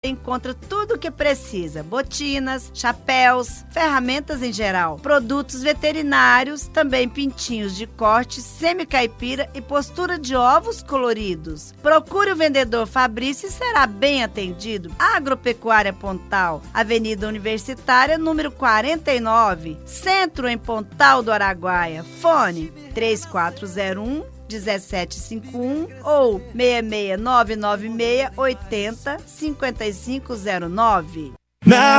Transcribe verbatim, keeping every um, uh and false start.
encontra tudo o que precisa: botinas, chapéus, ferramentas em geral, produtos veterinários, também pintinhos de corte, semi-caipira e postura de ovos coloridos. Procure o vendedor Fabrício e será bem atendido. Agropecuária Pontal, Avenida Universitária, número quarenta e nove, Centro em Pontal do Araguaia. Fone três quatro zero um, um sete cinco um ou seis seis nove nove seis oito zero, cinco cinco zero nove.